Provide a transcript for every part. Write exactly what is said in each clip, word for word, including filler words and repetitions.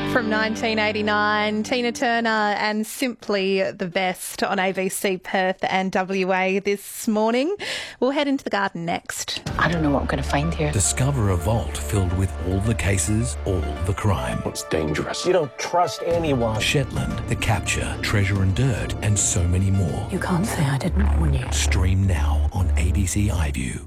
From nineteen eighty-nine, Tina Turner and Simply the Best on A B C Perth and W A this morning. We'll head into the garden next. I don't know what I'm going to find here. Discover a vault filled with all the cases, all the crime. It's dangerous. You don't trust anyone. Shetland, The Capture, Treasure and Dirt, and so many more. You can't say I didn't warn you. Stream now on A B C iView.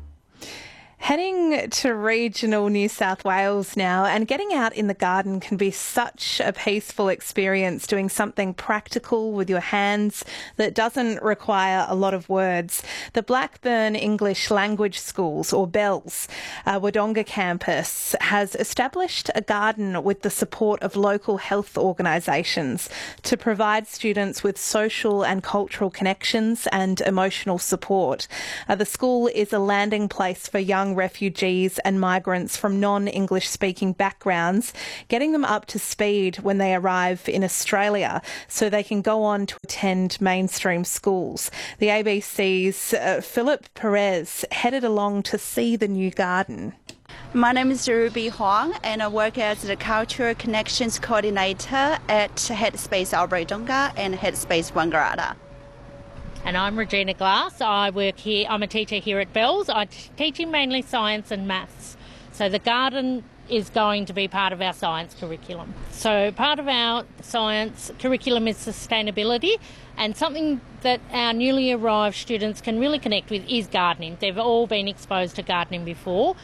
Heading to regional New South Wales now, and getting out in the garden can be such a peaceful experience, doing something practical with your hands that doesn't require a lot of words. The Blackburn English Language Schools, or BELLS, uh, Wodonga campus, has established a garden with the support of local health organisations to provide students with social and cultural connections and emotional support. Uh, the school is a landing place for young refugees and migrants from non-English speaking backgrounds, getting them up to speed when they arrive in Australia so they can go on to attend mainstream schools. The A B C's uh, Philip Perez headed along to see the new garden. My name is Ruby Huang, and I work as the Cultural Connections Coordinator at Headspace Albury-Wodonga and Headspace Wangaratta. And I'm Regina Glass. I work here, I'm a teacher here at BELLS. I'm teaching mainly science and maths. So the garden is going to be part of our science curriculum. So part of our science curriculum is sustainability, and something that our newly arrived students can really connect with is gardening. They've all been exposed to gardening before.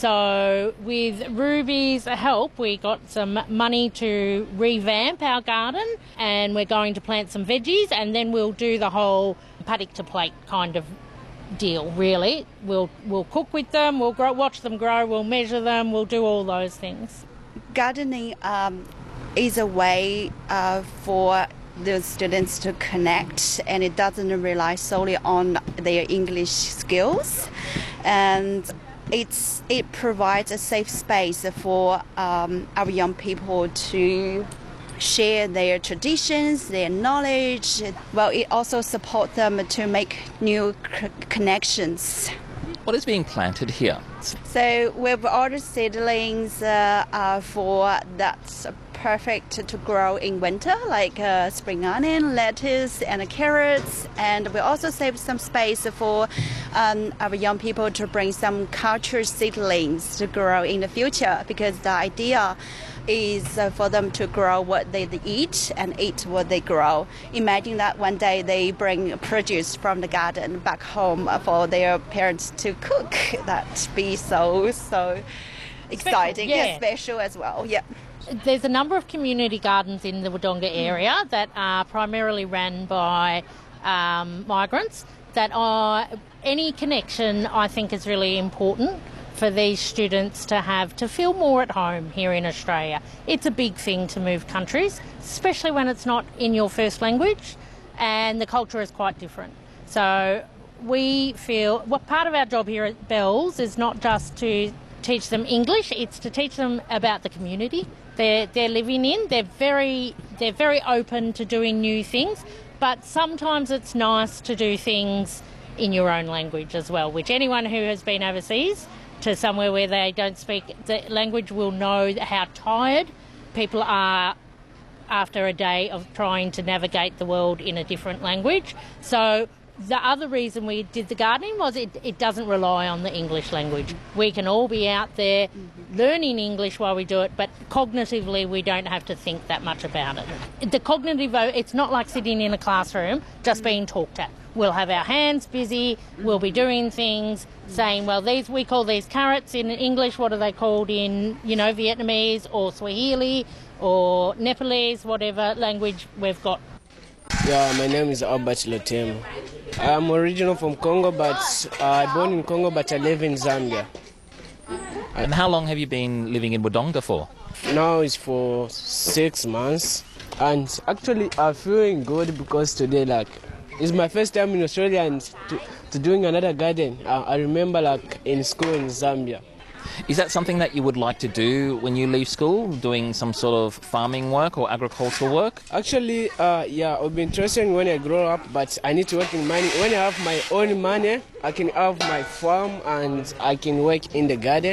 So with Ruby's help, we got some money to revamp our garden, and we're going to plant some veggies, and then we'll do the whole paddock to plate kind of deal, really. We'll we'll cook with them, we'll grow, watch them grow, we'll measure them, we'll do all those things. Gardening um, is a way uh, for the students to connect, and it doesn't rely solely on their English skills, and it's it provides a safe space for um, our young people to share their traditions, their knowledge. Well, it also supports them to make new c- connections. What is being planted here? So we've ordered seedlings uh, uh, for that's perfect to grow in winter, like uh, spring onion, lettuce, and carrots. And we also save some space for um, our young people to bring some culture seedlings to grow in the future, because the idea is uh, for them to grow what they eat and eat what they grow. Imagine that one day they bring produce from the garden back home for their parents to cook. That'd be so, so exciting, special, yeah. and special as well. Yeah. There's a number of community gardens in the Wodonga area that are primarily run by um, migrants, that are, any connection I think is really important for these students to have, to feel more at home here in Australia. It's a big thing to move countries, especially when it's not in your first language, and the culture is quite different. So we feel, well, part of our job here at BELLS is not just to teach them English, it's to teach them about the community they're, they're living in. They're very, they're very open to doing new things, but sometimes it's nice to do things in your own language as well, which anyone who has been overseas to somewhere where they don't speak the language will know how tired people are after a day of trying to navigate the world in a different language. So the other reason we did the gardening was it, it doesn't rely on the English language. We can all be out there learning English while we do it, but cognitively we don't have to think that much about it. The cognitive, it's not like sitting in a classroom just being talked at. We'll have our hands busy, we'll be doing things, saying, well, these we call these carrots in English, what are they called in, you know, Vietnamese or Swahili or Nepalese, whatever language we've got. Yeah, my name is Albert Lotem. I'm original from Congo, but uh, I born in Congo, but I live in Zambia. And how long have you been living in Wodonga for? Now it's for six months. And actually I'm feeling good because today, like, it's my first time in Australia and to, to doing another garden. Uh, I remember, like, in school in Zambia. Is that something that you would like to do when you leave school, doing some sort of farming work or agricultural work? Actually, uh, yeah, I'll be interested when I grow up, but I need to work in money. When I have my own money, I can have my farm and I can work in the garden.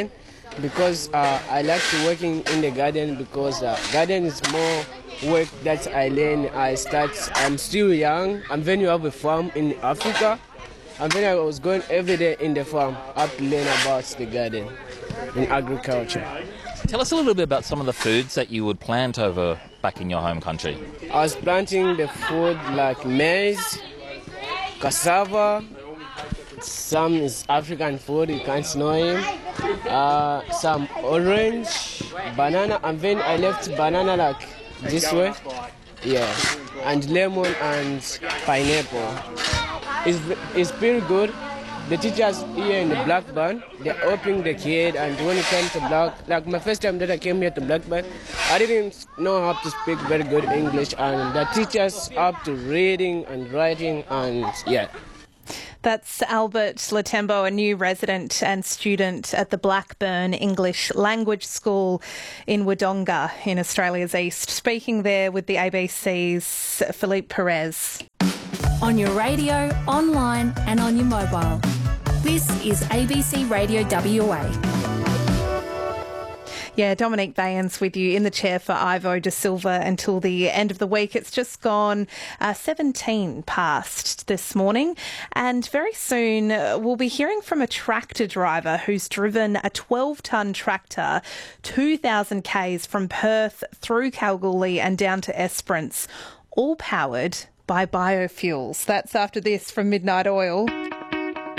because uh, I like to working in the garden because uh, garden is more work that I learn. I start, I'm still young, and when you have a farm in Africa, and when I was going every day in the farm, I have to learn about the garden and agriculture. Tell us a little bit about some of the foods that you would plant over back in your home country. I was planting the food like maize, cassava, some is African food, you can't know him, uh, some orange, banana, and then I left banana like this way, yeah, and lemon and pineapple. It's, it's pretty good. The teachers here in the Blackburn, they're helping the kid, and when it comes to Black, like my first time that I came here to Blackburn, I didn't know how to speak very good English, and the teachers up to reading and writing, and yeah. That's Albert Latembo, a new resident and student at the Blackburn English Language School in Wodonga in Australia's East, speaking there with the A B C's Philippe Perez. On your radio, online and on your mobile. This is A B C Radio W A. Yeah, Dominique Bayans with you in the chair for Ivo De Silva until the end of the week. It's just gone uh, seventeen past this morning, and very soon uh, we'll be hearing from a tractor driver who's driven a twelve-tonne tractor two thousand kays from Perth through Kalgoorlie and down to Esperance, all powered by biofuels. That's after this from Midnight Oil.